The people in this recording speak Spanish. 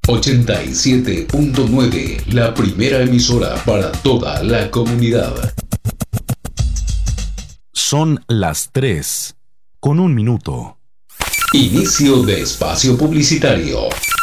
87.9, la primera emisora para toda la comunidad. Son las 3:01. Inicio de espacio publicitario.